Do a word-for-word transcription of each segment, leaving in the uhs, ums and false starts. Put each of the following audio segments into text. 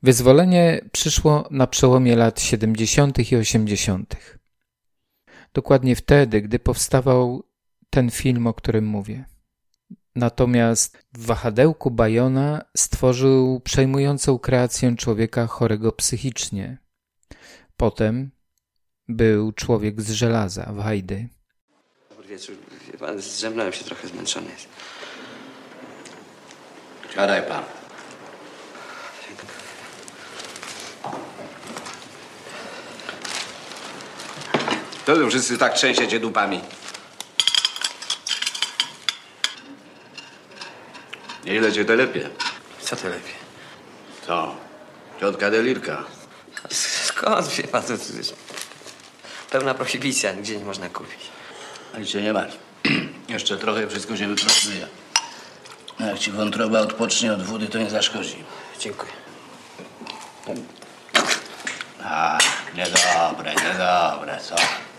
Wyzwolenie przyszło na przełomie lat siedemdziesiątych i osiemdziesiątych. Dokładnie wtedy, gdy powstawał ten film, o którym mówię. Natomiast w wahadełku Bajona stworzył przejmującą kreację człowieka chorego psychicznie. Potem był Człowiek z żelaza, Wajdy. Dobry wieczór. Wie pan, zdrzemnąłem się, trochę zmęczony jest. Siadaj pan. To wy wszyscy tak trzęsiecie dupami. Nieźle cię telepie. Co to lepiej? Co? Ciotka Delirka. Skąd, wie pan, to jest pełna prohibicja, nigdzie nie można kupić. Ale cię nie martw. Jeszcze trochę wszystko się wyprostuje. A jak ci wątroba odpocznie od wody, to nie zaszkodzi. Dziękuję. A, niedobre, niedobre, co?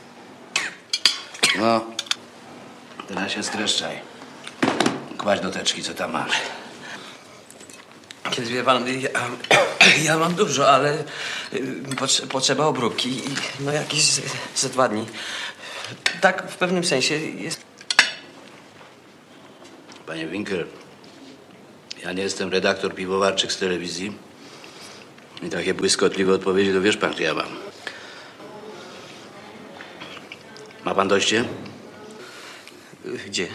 No, teraz się streszczaj. Kładź do teczki, co tam masz. Kiedy, wie pan, ja, ja mam dużo, ale potrze, potrzeba obróbki i no jakieś ze, ze dwa dni. Tak w pewnym sensie jest... Panie Winkel, ja nie jestem redaktor piwowarczyk z telewizji. I takie błyskotliwe odpowiedzi, to wiesz pan, gdzie ja mam. Ma pan dojście? Gdzie?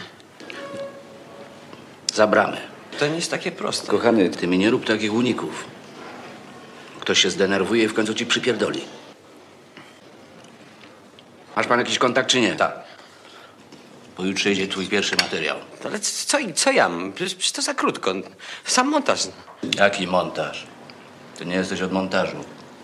Za bramę. To nie jest takie proste. Kochany, ty mi nie rób takich uników. Ktoś się zdenerwuje i w końcu ci przypierdoli. Masz pan jakiś kontakt, czy nie? Tak. Pojutrze idzie twój pierwszy materiał. Ale co, co ja mam? Przecież, przecież to za krótko. Sam montaż. Jaki montaż? Ty nie jesteś od montażu.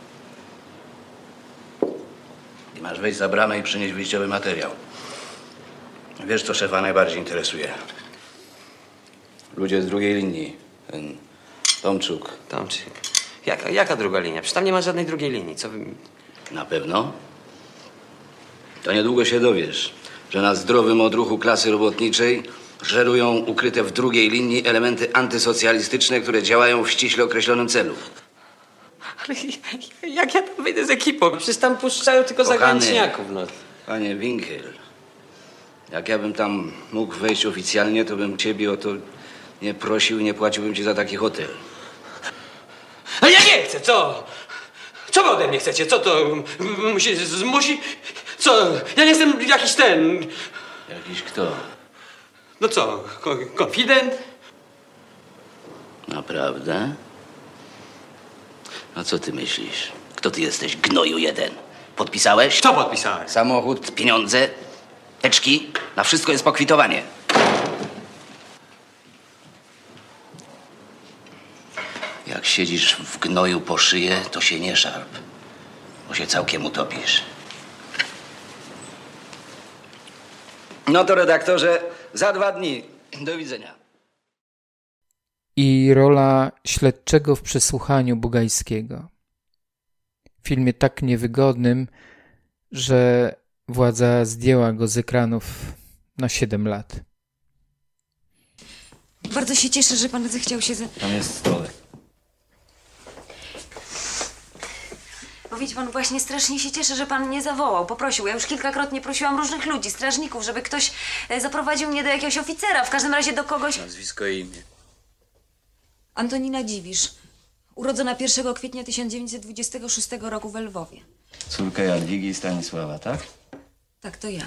I masz wejść za bramę i przynieść wyjściowy materiał. Wiesz, co szefa najbardziej interesuje? Ludzie z drugiej linii. Ten Tomczuk. Tomczyk. Jaka, jaka druga linia? Przecież tam nie ma żadnej drugiej linii. Co wy... Na pewno? To niedługo się dowiesz, że na zdrowym odruchu klasy robotniczej żerują ukryte w drugiej linii elementy antysocjalistyczne, które działają w ściśle określonym celu. Ale jak ja tam wyjdę z ekipą? Przecież tam puszczają tylko zagraniczniaków, no. Panie Winkel, jak ja bym tam mógł wejść oficjalnie, to bym ciebie o to nie prosił i nie płaciłbym ci za taki hotel. Ale ja nie chcę, co? Co wy ode mnie chcecie? Co to musi, zmusi? Co? Ja nie jestem jakiś ten... Jakiś kto? No co, ko konfident? Naprawdę? A co ty myślisz? Kto ty jesteś, gnoju jeden? Podpisałeś? Co podpisałem? Samochód, pieniądze, teczki, na wszystko jest pokwitowanie. Jak siedzisz w gnoju po szyję, to się nie szarp, bo się całkiem utopisz. No to redaktorze, za dwa dni. Do widzenia. I rola śledczego w przesłuchaniu Bugajskiego. W filmie tak niewygodnym, że władza zdjęła go z ekranów na siedem lat. Bardzo się cieszę, że pan zechciał się... Ze... Tam jest stołek. Bo widzi pan, właśnie strasznie się cieszę, że pan mnie zawołał, poprosił. Ja już kilkakrotnie prosiłam różnych ludzi, strażników, żeby ktoś zaprowadził mnie do jakiegoś oficera, w każdym razie do kogoś... Nazwisko i imię. Antonina Dziwisz, urodzona pierwszego kwietnia tysiąc dziewięćset dwudziestego szóstego roku we Lwowie. Córka Jadwigi i Stanisława, tak? Tak, to ja.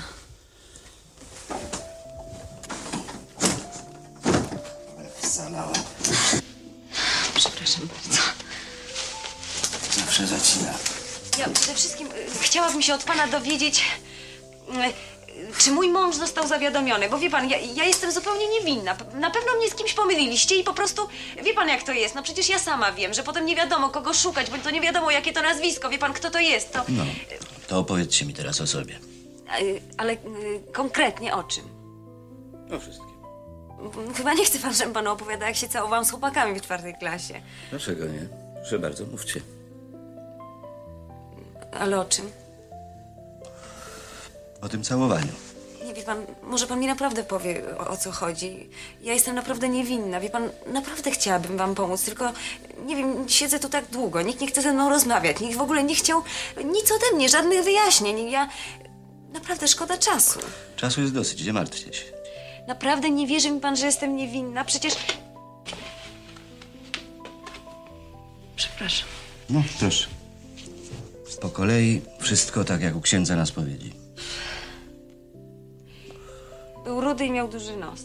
Wsalała. Przepraszam bardzo. Zawsze zacina. Ja przede wszystkim y, chciałabym się od pana dowiedzieć, y, czy mój mąż został zawiadomiony, bo wie pan, ja, ja jestem zupełnie niewinna. Na pewno mnie z kimś pomyliliście i po prostu, wie pan jak to jest, no przecież ja sama wiem, że potem nie wiadomo kogo szukać, bo to nie wiadomo jakie to nazwisko, wie pan kto to jest, to... No, to opowiedzcie mi teraz o sobie. Y, ale y, konkretnie o czym? O wszystkim. Chyba nie chce pan, żebym panu opowiadała, jak się całowałam z chłopakami w czwartej klasie. Dlaczego nie? Proszę bardzo, mówcie. Ale o czym? O tym całowaniu. Nie Wie pan, może pan mi naprawdę powie, o, o co chodzi. Ja jestem naprawdę niewinna. Wie pan, naprawdę chciałabym wam pomóc, tylko nie wiem, siedzę tu tak długo, nikt nie chce ze mną rozmawiać, nikt w ogóle nie chciał nic ode mnie, żadnych wyjaśnień. Ja... Naprawdę szkoda czasu. Czasu jest dosyć, nie martwcie się. Naprawdę nie wierzy mi pan, że jestem niewinna? Przecież... Przepraszam. No, proszę. Po kolei wszystko tak, jak u księdza na spowiedzi. Był rudy i miał duży nos.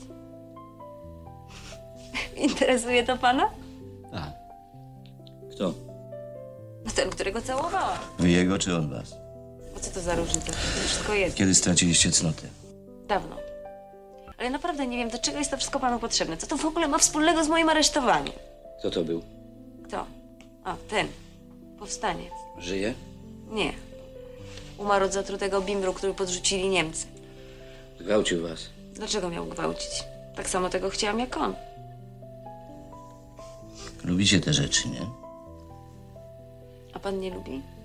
Interesuje to pana? A. Kto? No ten, którego całowałam. Wy jego czy on was? A co to za różnica? To wszystko jest. Kiedy straciliście cnotę? Dawno. Ale naprawdę nie wiem, do czego jest to wszystko panu potrzebne. Co to w ogóle ma wspólnego z moim aresztowaniem? Kto to był? Kto? A, ten. Powstaniec. Żyje? Nie. Umarł od zatrutego bimbru, który podrzucili Niemcy. Gwałcił was. Dlaczego miał gwałcić? Tak samo tego chciałam jak on. Lubicie te rzeczy, nie? A pan nie lubi?